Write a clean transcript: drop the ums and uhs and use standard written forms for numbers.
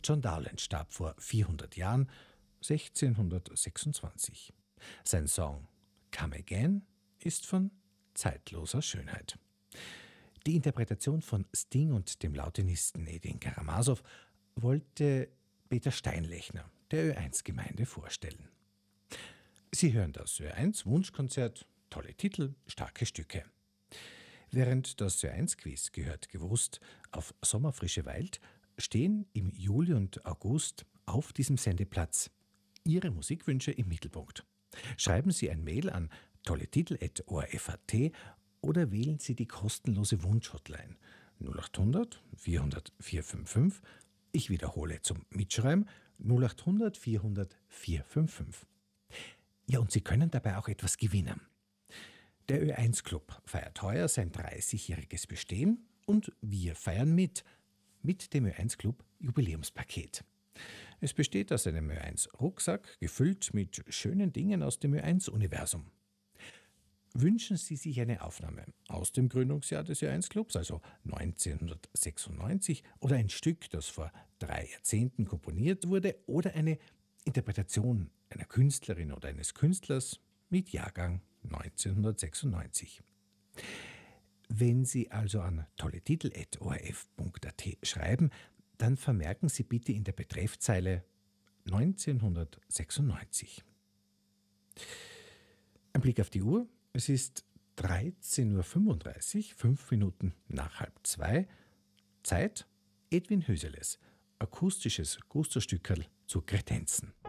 John Dowland starb vor 400 Jahren, 1626. Sein Song Come Again ist von zeitloser Schönheit. Die Interpretation von Sting und dem Lautenisten Edin Karamazov wollte Peter Steinlechner, der Ö1-Gemeinde, vorstellen. Sie hören das Ö1 Wunschkonzert, tolle Titel, starke Stücke. Während das Ö1-Quiz gehört gewusst auf Sommerfrische weilt, stehen im Juli und August auf diesem Sendeplatz Ihre Musikwünsche im Mittelpunkt. Schreiben Sie ein Mail an tolletitel@orf.at oder wählen Sie die kostenlose Wunsch-Hotline 0800 400 455. Ich wiederhole zum Mitschreiben 0800 400 455. Ja, und Sie können dabei auch etwas gewinnen. Der Ö1 Club feiert heuer sein 30-jähriges Bestehen und wir feiern mit dem Ö1 Club Jubiläumspaket. Es besteht aus einem Ö1 Rucksack, gefüllt mit schönen Dingen aus dem Ö1-Universum. Wünschen Sie sich eine Aufnahme aus dem Gründungsjahr des Ö1 Clubs, also 1996, oder ein Stück, das vor 3 Jahrzehnten komponiert wurde, oder eine Interpretation einer Künstlerin oder eines Künstlers mit Jahrgang 1996. Wenn Sie also an tolletitel@orf.at schreiben, dann vermerken Sie bitte in der Betreffzeile 1996. Ein Blick auf die Uhr. Es ist 13:35 Uhr, 5 Minuten nach 1:30. Zeit Edwin Höseles, akustisches Gusto-Stückerl zu Kretenzen.